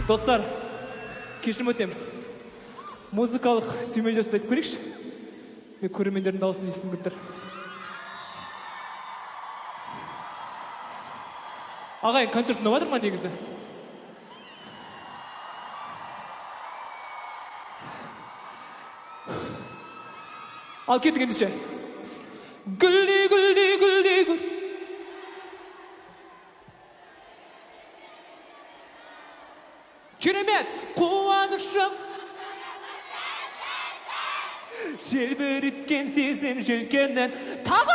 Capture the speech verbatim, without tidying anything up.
Достар, кешірім өтінемін. Музыкалық сүйемелдеу айтып көрейікші. Мен көрермендердің дауысын естігім келіп тұр. Ағайын, концерт ұнап жатыр ма негізі? Ал кеттік ендеше. Гүлді, гүлді, гүлді, гүл. Керемет, қуанышым. Желбіреткен сезім желкеннен тағы